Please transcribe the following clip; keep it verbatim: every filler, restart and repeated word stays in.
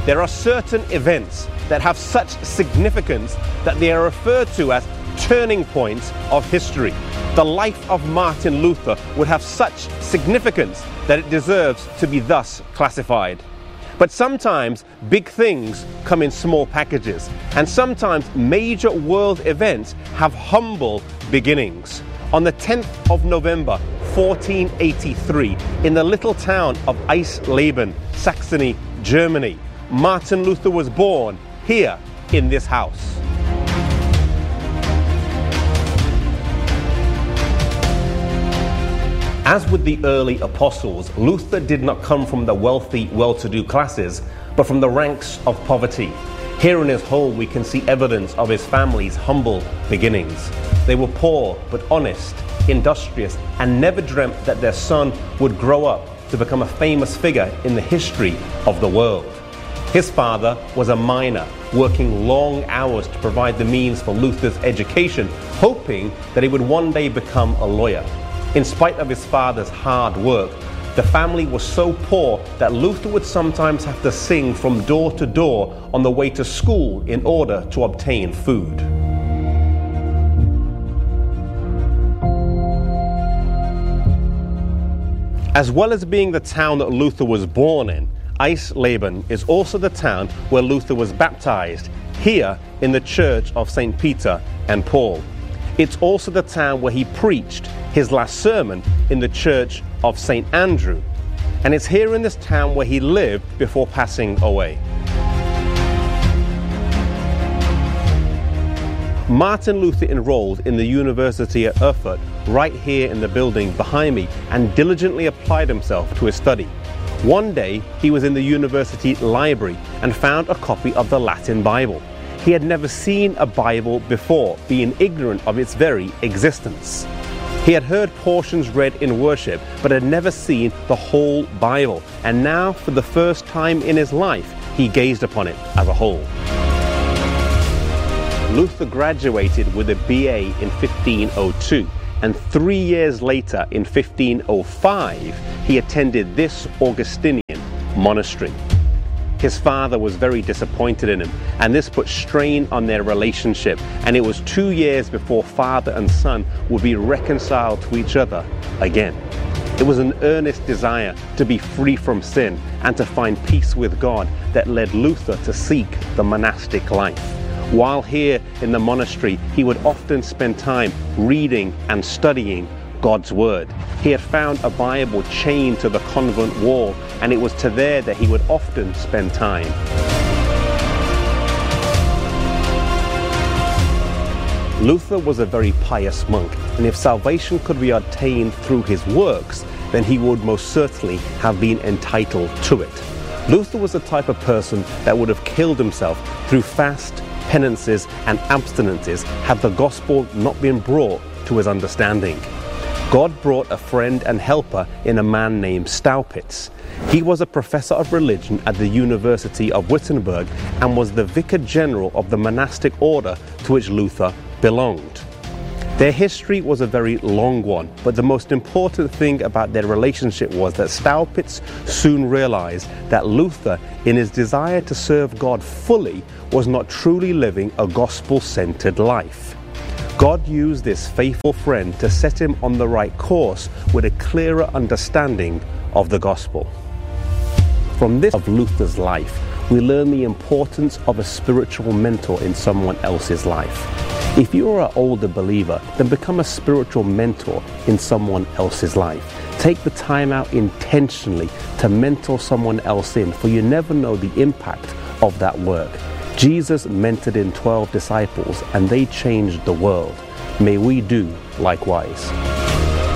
there are certain events that have such significance that they are referred to as turning points of history. The life of Martin Luther would have such significance that it deserves to be thus classified. But sometimes big things come in small packages, and sometimes major world events have humble beginnings. On the tenth of November, fourteen eighty-three, in the little town of Eisleben, Saxony, Germany, Martin Luther was born here in this house. As with the early apostles, Luther did not come from the wealthy, well-to-do classes, but from the ranks of poverty. Here in his home we can see evidence of his family's humble beginnings. They were poor but honest, industrious, and never dreamt that their son would grow up to become a famous figure in the history of the world. His father was a miner, working long hours to provide the means for Luther's education, hoping that he would one day become a lawyer. In spite of his father's hard work, the family was so poor that Luther would sometimes have to sing from door to door on the way to school in order to obtain food. As well as being the town that Luther was born in, Eisleben is also the town where Luther was baptized, here in the church of Saint Peter and Paul. It's also the town where he preached his last sermon in the church of Saint Andrew. And it's here in this town where he lived before passing away. Martin Luther enrolled in the University at Erfurt, right here in the building behind me, and diligently applied himself to his study. One day, he was in the university library and found a copy of the Latin Bible. He had never seen a Bible before, being ignorant of its very existence. He had heard portions read in worship, but had never seen the whole Bible. And now, for the first time in his life, he gazed upon it as a whole. Luther graduated with a B A in fifteen oh two, and three years later, in fifteen oh five, he attended this Augustinian monastery. His father was very disappointed in him, and this put strain on their relationship, and it was two years before father and son would be reconciled to each other again. It was an earnest desire to be free from sin and to find peace with God that led Luther to seek the monastic life. While here in the monastery, he would often spend time reading and studying God's Word. He had found a Bible chained to the convent wall, and it was to there that he would often spend time. Luther was a very pious monk, and if salvation could be obtained through his works, then he would most certainly have been entitled to it. Luther was the type of person that would have killed himself through fast, penances, and abstinences had the gospel not been brought to his understanding. God brought a friend and helper in a man named Staupitz. He was a professor of religion at the University of Wittenberg and was the vicar general of the monastic order to which Luther belonged. Their history was a very long one, but the most important thing about their relationship was that Staupitz soon realized that Luther, in his desire to serve God fully, was not truly living a gospel-centered life. God used this faithful friend to set him on the right course with a clearer understanding of the gospel. From this of Luther's life, we learn the importance of a spiritual mentor in someone else's life. If you are an older believer, then become a spiritual mentor in someone else's life. Take the time out intentionally to mentor someone else in, for you never know the impact of that work. Jesus mentored in twelve disciples, and they changed the world. May we do likewise.